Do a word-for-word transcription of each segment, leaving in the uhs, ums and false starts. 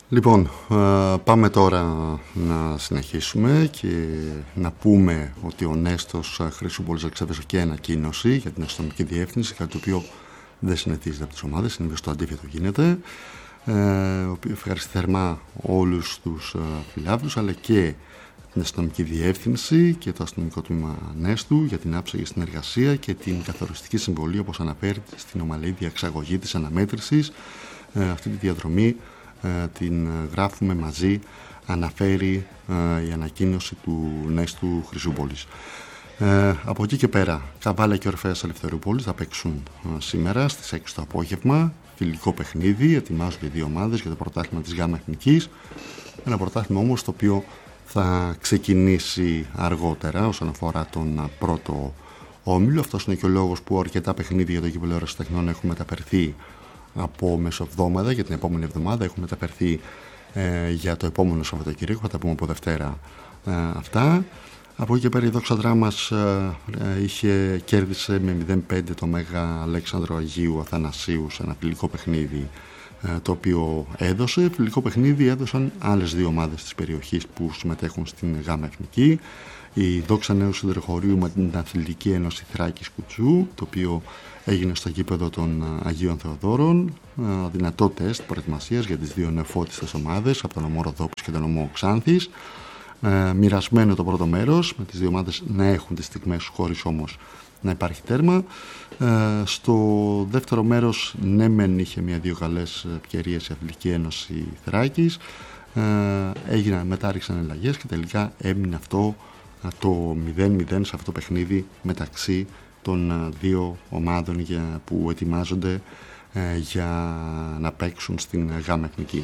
Λοιπόν, πάμε τώρα να συνεχίσουμε και να πούμε ότι ο Νέστος Χρυσούπολης εξέδωσε και ανακοίνωση για την αστυνομική διεύθυνση, κάτι το οποίο δεν συνηθίζεται από τις ομάδες, είναι στο αντίθετο γίνεται. Ο οποίος ευχαριστεί θερμά όλους τους φιλάθλους αλλά και την αστυνομική διεύθυνση και το αστυνομικό τμήμα Νέστου για την άψογη συνεργασία και την καθοριστική συμβολή, όπως αναφέρει, στην ομαλή διαξαγωγή της αναμέτρησης. Αυτή τη διαδρομή την γράφουμε μαζί, αναφέρει η ανακοίνωση του Νέστου Χρυσούπολης. Ε, από εκεί και πέρα, Καβάλα και Ορφέας Ελευθερούπολης θα παίξουν σήμερα στις έξι το απόγευμα. Φιλικό παιχνίδι, ετοιμάζονται οι δύο ομάδες για το πρωτάθλημα της ΓΑΜΑ Εθνικής. Ένα πρωτάθλημα όμως το οποίο θα ξεκινήσει αργότερα όσον αφορά τον πρώτο όμιλο. Αυτός είναι και ο λόγος που αρκετά παιχνίδια για το γήπεδο Ερασιτεχνών έχουν μεταφερθεί από μεσοβδόμαδα για την επόμενη εβδομάδα. Έχουν μεταφερθεί ε, για το επόμενο Σαββατοκύριακο. Θα τα πούμε από Δευτέρα ε, αυτά. Από εκεί και πέρα η Δόξα Δράμας ε, είχε, κέρδισε με μηδέν πέντε το Μέγα Αλέξανδρο Αγίου Αθανασίου σε ένα φιλικό παιχνίδι ε, το οποίο έδωσε. Φιλικό παιχνίδι έδωσαν άλλες δύο ομάδες της περιοχής που συμμετέχουν στην ΓΑΜΑ Εθνική. Η Δόξα Νέου Συνδροχωρίου με την Αθλητική Ένωση Θράκης Κουτσού, το οποίο έγινε στο γήπεδο των Αγίων Θεοδόρων. Δυνατό τεστ προετοιμασίας για τις δύο νεοφώτιστες ομάδες από τον νομό Ροδόπης και τον νομό Ξάνθης. Ε, μοιρασμένο το πρώτο μέρος, με τις δύο ομάδες να έχουν τις στιγμές χωρίς όμως να υπάρχει τέρμα. Ε, στο δεύτερο μέρος ναι μεν είχε μια-δύο καλές ευκαιρίες η Αθλητική Ένωση Θράκης. Ε, έγιναν, μετά ρίξαν ελλαγές και τελικά έμεινε αυτό το μηδέν μηδέν σε αυτό το παιχνίδι μεταξύ των δύο ομάδων για, που ετοιμάζονται ε, για να παίξουν στην ΓΑΜΑ Εθνική.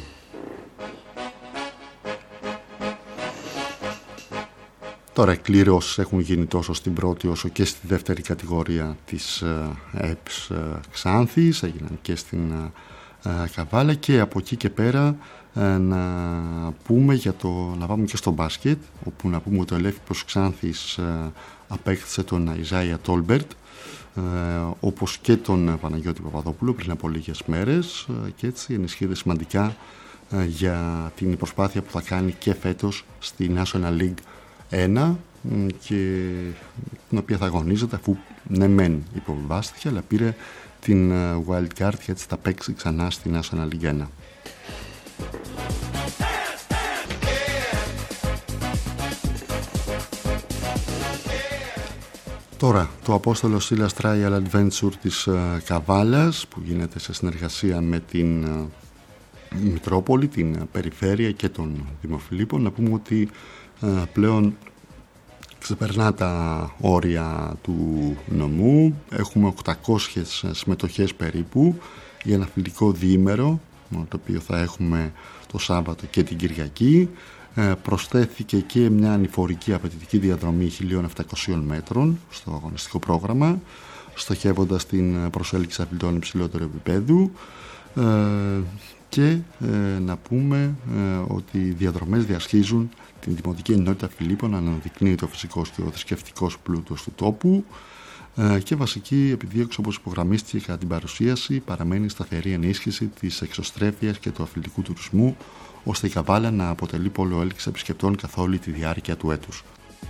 Τώρα οι κλήρωσες έχουν γίνει τόσο στην πρώτη όσο και στη δεύτερη κατηγορία της ΕΠΣ Ξάνθης, έγιναν και στην Καβάλα, και από εκεί και πέρα να πούμε για το, να πάμε και στο μπάσκετ, όπου να πούμε ότι ο Ελεύθερος Ξάνθης απέκτησε τον Ιζάια Τόλμπερτ, όπως και τον Παναγιώτη Παπαδόπουλο πριν από λίγες μέρες, και έτσι ενισχύεται σημαντικά για την προσπάθεια που θα κάνει και φέτος στη National League ένα, και την οποία θα αγωνίζεται, αφού ναι μεν υποβιβάστηκε αλλά πήρε την Wild Card και έτσι θα παίξει ξανά στη National League ένα. Τώρα το Απόστολο Σίλας Trial Adventure της Καβάλας, που γίνεται σε συνεργασία με την Μητρόπολη, την Περιφέρεια και τον Δήμο Φιλίππων, να πούμε ότι πλέον ξεπερνά τα όρια του νομού. Έχουμε οκτακόσιες συμμετοχές περίπου για ένα φιλικό διήμερο, το οποίο θα έχουμε το Σάββατο και την Κυριακή. Προσθέθηκε και μια ανηφορική απαιτητική διαδρομή χίλια επτακόσιων μέτρων στο αγωνιστικό πρόγραμμα, στοχεύοντας την προσέλκυση αθλητών υψηλότερου επίπεδου. Και ε, να πούμε ε, ότι οι διαδρομές διασχίζουν την Δημοτική Ενότητα Φιλίππων, αναδεικνύεται ο φυσικός και ο θρησκευτικός πλούτος του τόπου, ε, και βασική επιδίωξη, όπως υπογραμμίστηκε κατά την παρουσίαση, παραμένει η σταθερή ενίσχυση της εξωστρέφειας και του αθλητικού τουρισμού, ώστε η Καβάλα να αποτελεί πόλο έλξης επισκεπτών καθ' όλη τη διάρκεια του έτους.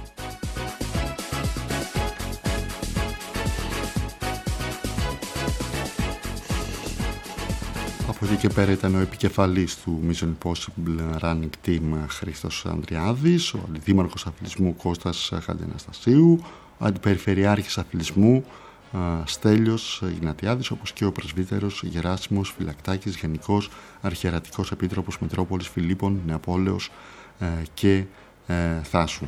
Από εκεί και πέρα ήταν ο επικεφαλής του Mission Impossible Running Team Χρήστος Ανδριάδης, ο αντιδήμαρχος αθλητισμού Κώστας Χαντεναστασίου, ο αντιπεριφερειάρχης αθλητισμού Στέλιος Ιγνατιάδης, όπως και ο πρεσβύτερος Γεράσιμος Φυλακτάκης, Γενικός Αρχιερατικός Επίτροπος Μητρόπολης Φιλίππων, Νεαπόλεως και Θάσου.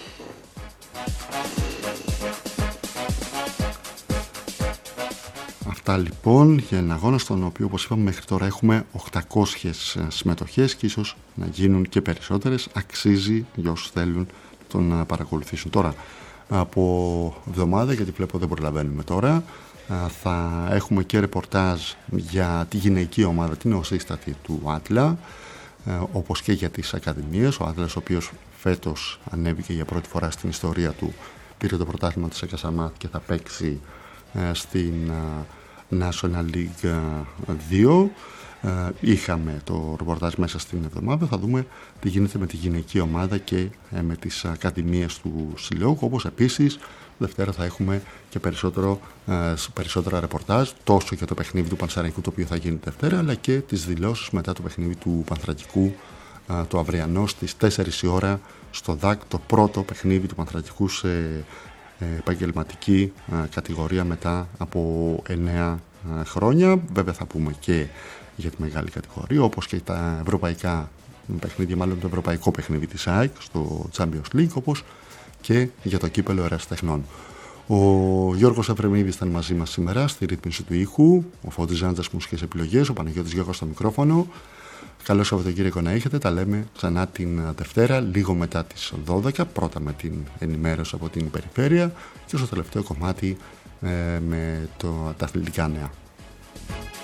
Αυτά λοιπόν για έναν αγώνα στον οποίο, όπως είπαμε, μέχρι τώρα έχουμε οκτακόσιες συμμετοχές και ίσως να γίνουν και περισσότερες. Αξίζει για όσους θέλουν τον να παρακολουθήσουν. Τώρα από εβδομάδα, γιατί βλέπω δεν προλαβαίνουμε τώρα, θα έχουμε και ρεπορτάζ για τη γυναική ομάδα, την νεοσύστατη του Άτλα, όπως και για τις ακαδημίες. Ο Άτλας, ο οποίος φέτος ανέβηκε για πρώτη φορά στην ιστορία του, πήρε το πρωτάθλημα της Εκασαμάτ και θα παίξει στην National League δύο. είχαμε το ρεπορτάζ μέσα στην εβδομάδα. Θα δούμε τι γίνεται με τη γυναική ομάδα και με τις ακαδημίες του συλλόγου, όπως επίσης Δευτέρα θα έχουμε και περισσότερο, περισσότερα ρεπορτάζ τόσο για το παιχνίδι του Πανσεραϊκού, το οποίο θα γίνει Δευτέρα, αλλά και τις δηλώσεις μετά το παιχνίδι του Πανθρακικού το αυριανό στις τέσσερις η ώρα στο ΔΑΚ, το πρώτο παιχνίδι του Πανθρακικού σε επαγγελματική κατηγορία μετά από εννέα χρόνια. Βέβαια θα πούμε και για τη μεγάλη κατηγορία, όπως και τα ευρωπαϊκά παιχνίδια, μάλλον το ευρωπαϊκό παιχνίδι της ΑΕΚ στο Champions League, όπως και για το κύπελο Ερασιτεχνών. Ο Γιώργος Αβρεμίδης ήταν μαζί μας σήμερα στη ρύθμιση του ήχου, ο Φώτης Ζάντζας μουσικές επιλογές, ο Παναγιώτης Γιώργος στο μικρόφωνο. Καλό Σαββατοκύριακο να έχετε, τα λέμε ξανά την Δευτέρα, λίγο μετά τις δώδεκα, πρώτα με την ενημέρωση από την περιφέρεια και στο τελευταίο κομμάτι ε, με το, τα αθλητικά νέα.